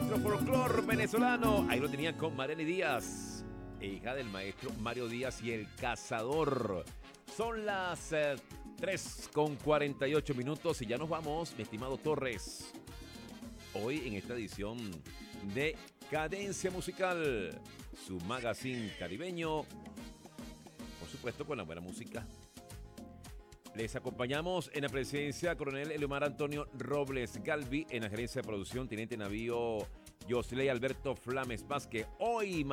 nuestro folclor venezolano. Ahí lo tenían con Marely Díaz, hija del maestro Mario Díaz y el Cazador. Son las 3:48 y ya nos vamos, mi estimado Torres. Hoy en esta edición de Cadencia Musical, su magazine caribeño, por supuesto con la buena música. Les acompañamos en la presidencia Coronel Eliomar Antonio Robles Galvi, en la gerencia de producción Teniente Navío Yosley Alberto Flames Vázquez. Hoy